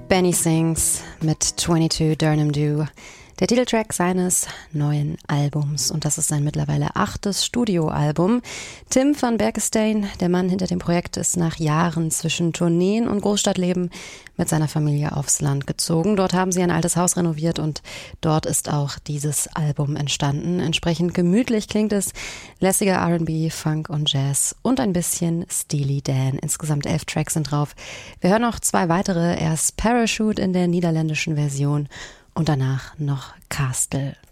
Benny Sings mit 22 Durham Dew, der Titeltrack seines neuen Albums. Und das ist sein mittlerweile 8. Studioalbum. Tim van Berkestein, der Mann hinter dem Projekt, ist nach Jahren zwischen Tourneen und Großstadtleben mit seiner Familie aufs Land gezogen. Dort haben sie ein altes Haus renoviert und dort ist auch dieses Album entstanden. Entsprechend gemütlich klingt es, lässiger R&B, Funk und Jazz und ein bisschen Steely Dan. Insgesamt 11 Tracks sind drauf. Wir hören noch 2 weitere, erst Parachute in der niederländischen Version und danach noch Castle.